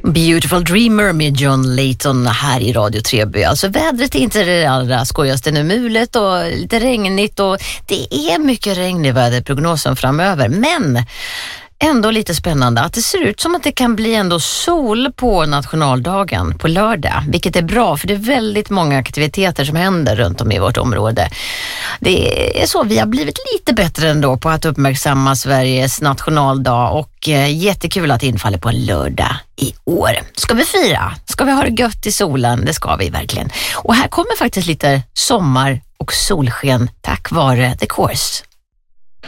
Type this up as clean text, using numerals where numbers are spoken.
Beautiful Dreamer med John Layton här i Radio Treby. Alltså vädret är inte det allra skojigaste nu, mulet och lite regnigt och det är mycket regn i väderprognosen framöver, men ändå lite spännande att det ser ut som att det kan bli ändå sol på nationaldagen på lördag, vilket är bra för det är väldigt många aktiviteter som händer runt om i vårt område. Det är så vi har blivit lite bättre ändå på att uppmärksamma Sveriges nationaldag och jättekul att infaller på en lördag i år. Ska vi fira? Ska vi ha det gött i solen? Det ska vi verkligen. Och här kommer faktiskt lite sommar och solsken tack vare The Course.